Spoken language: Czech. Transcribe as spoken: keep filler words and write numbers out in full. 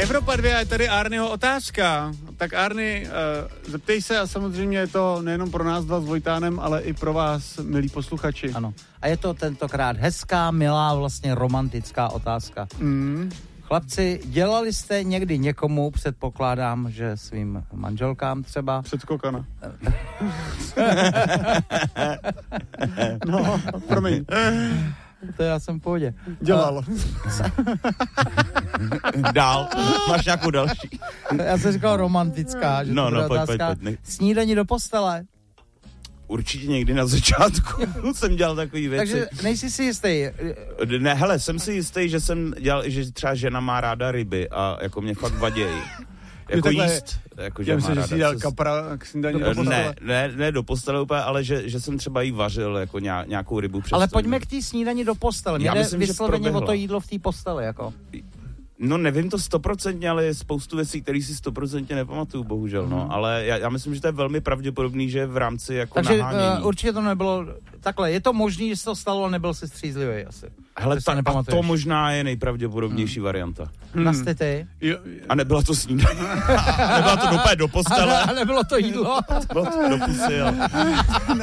Evropa dvě a je tady Arnyho otázka. Tak Arny, uh, zeptej se a samozřejmě je to nejenom pro nás dva s Vojtánem, ale i pro vás, milí posluchači. Ano. A je to tentokrát hezká, milá, vlastně romantická otázka. Mm. Chlapci, dělali jste někdy někomu, předpokládám, že svým manželkám třeba... Předkokana. No, promiň. To já jsem v pohodě. Dělal. Dál. Máš nějakou další? Já jsem říkal romantická, že no, to bude no, pojď, otázka. pojď, pojď. Snídaní do postele. Určitě někdy na začátku jsem dělal takový věci. Takže nejsi si jistý. Ne, hele, jsem si jistý, že jsem dělal, že třeba žena má ráda ryby a jako mě fakt vadějí. Jako takhle, jíst. Jako, že já má myslím, že ráda. jsi dělal kapra k snídaní do postele. Ne, ne, ne do postele úplně, ale že, že jsem třeba jí vařil jako nějakou rybu. Ale pojďme k té snídani do postele. Mě jde vysloveně o to jídlo v té posteli, jako. No nevím to stoprocentně, ale je spoustu věcí, které si stoprocentně nepamatuju, bohužel, no. Hmm. Ale já, já myslím, že to je velmi pravděpodobný, že v rámci jako takže nahánění. Uh, určitě to nebylo takhle. Je to možný, že se to stalo, ale nebyl jsi střízlivý asi. Hele, ta, a to možná je nejpravděpodobnější hmm. varianta. Hmm. Nasty ty? A nebyla to snídaní. Nebyla to dopadě do postele. A, ne, a nebylo to jídlo. Bylo to do pusy, ale...